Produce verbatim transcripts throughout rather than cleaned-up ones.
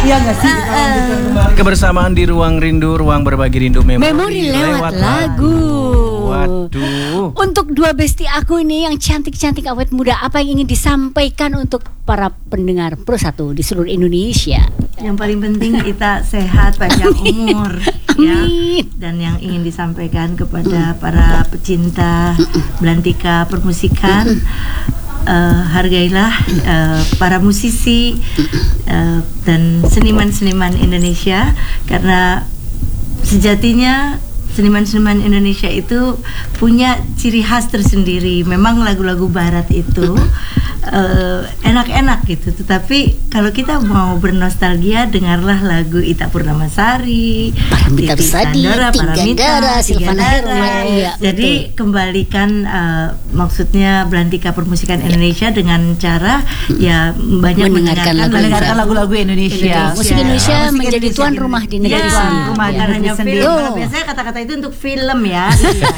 Iya nggak sih? Uh, uh. Kebersamaan di Ruang Rindu, Ruang Berbagi Rindu Memori, Memori lewat, lewat lagu. Waduh. Untuk dua besti aku ini yang cantik-cantik awet muda, apa yang ingin disampaikan untuk para pendengar Pro satu di seluruh Indonesia? Yang paling penting kita sehat, panjang umur, ya. Amin. Dan yang ingin disampaikan kepada para pecinta belantika permusikan, uh, hargailah uh, para musisi uh, dan seniman-seniman Indonesia, karena sejatinya seniman-seniman Indonesia itu punya ciri khas tersendiri. Memang lagu-lagu barat itu uh, enak-enak gitu, tetapi kalau kita mau bernostalgia, dengarlah lagu Ita Purnamasari, Paramita Rusady, Tiga Dara, Silvana Herman. Ya, jadi betul. Kembalikan uh, maksudnya belantika permusikan Indonesia dengan cara ya banyak mendengarkan, mendengarkan lagu-lagu Indonesia. Musik Indonesia ya, menjadi tuan Indonesia. Rumah di negeri ya, sendiri. Rumah di negeri sendiri. Oh. Biasanya kata-kata itu untuk film ya.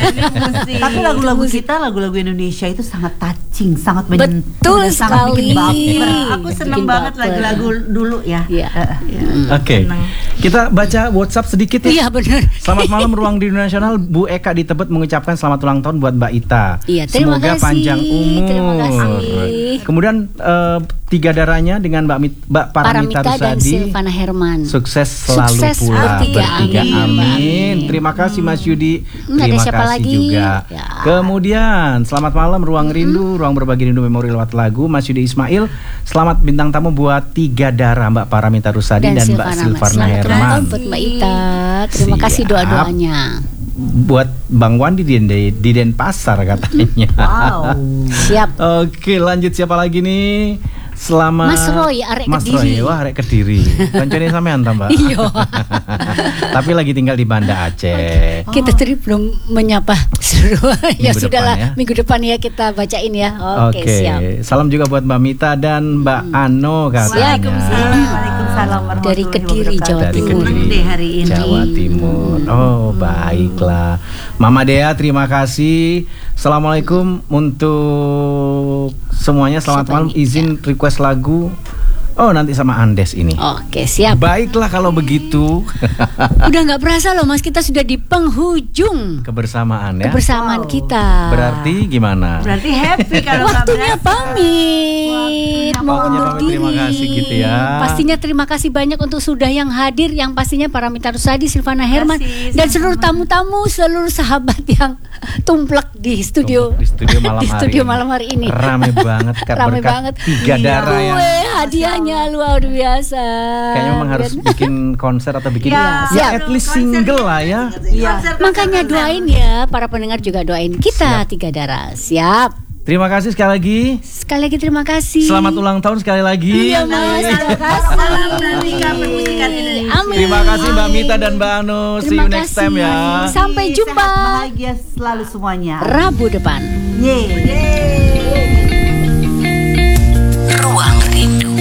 Tapi lagu-lagu kita, lagu-lagu Indonesia itu sangat touching, sangat menyentuh. Betul sangat sekali. Bikin baper. Aku senang banget lagu-lagu dulu ya. Ya. ya. Oke. Okay. Kita baca WhatsApp sedikit ya. Iya benar. Selamat malam Ruang Rindu Nasional. Bu Eka di Tebet mengucapkan selamat ulang tahun buat Mbak Ita. Iya, terima Semoga kasih. panjang umur. Terima kasih. Kemudian uh, tiga darahnya dengan Mbak Mit, Mbak Paramita, Paramita dan Rusady. Silvana Herman. Sukses selalu Sukses pula bertiga. bertiga. Amin. Amin. Terima kasih Mas Yudi. Hmm, Terima ada siapa kasih lagi? juga. Ya. Kemudian selamat malam Ruang Rindu, hmm. Ruang Berbagi Rindu Memori lewat lagu. Mas Yudi Ismail. Selamat bintang tamu buat tiga darah Mbak Paramita Rusady dan, dan Mbak Silvana Herman. Buat Mbak Ita. Terima Siap. kasih doa-doanya. Buat Bang Wandi di, di Denpasar katanya. Wow. Siap. Oke, lanjut siapa lagi nih? Selamat Mas Roy, arek Mas Kediri. Roy, wah arek Kediri. Kancane sampean ta, Mbak? Iya. Tapi lagi tinggal di Banda Aceh. Oh. Kita tadi belum menyapa seluruh. Ya sudahlah, ya. minggu depan ya kita bacain ya. Oke, Oke, siap. Salam juga buat Mbak Mita dan Mbak hmm. Ano katanya. Waalaikumsalam. Waalaikumsalam warahmatullahi Dari Kediri, Jawa Dari Timur. Kediri, hari ini. Jawa Timur. Oh, baiklah. Mama Dea, terima kasih. Assalamualaikum untuk semuanya. Selamat Siapa malam. ini? Izin request lagu. Oh, nanti sama Andes ini. Oke, siap. Baiklah kalau begitu. Udah nggak berasa loh Mas, kita sudah di penghujung Kebersamaan ya. kebersamaan Wow. kita. Berarti gimana? Berarti happy kalau nggak Waktunya berasa. pamit. Mau Waktunya undur pamit, diri. terima kasih gitu ya. Pastinya terima kasih banyak untuk sudah yang hadir, yang pastinya Paramita Rusady, Silvana Herman, kasih, dan seluruh tamu-tamu, seluruh sahabat yang tumplek di studio Di studio malam di hari studio ini. malam hari ini. Rame banget kan, Rame berkat banget. tiga Iya. darah yang Kue hadiahnya luar biasa. kayaknya memang harus bikin konser atau bikin Ya, ya siap. at least single lah ya. Iya. Makanya doain ya, para pendengar juga doain kita Siap. tiga darah. Siap. Terima kasih sekali lagi. Sekali lagi terima kasih. Selamat ulang tahun sekali lagi. Iya Mas, terima kasih. Salam belantika permusikan Indonesia. Amin. Terima kasih Mbak Mita dan Mbak Anu. See Terima you next time kasih. ya. Sampai jumpa Sehat, bahagia selalu semuanya. Rabu depan. Yeay. Ruang Rindu.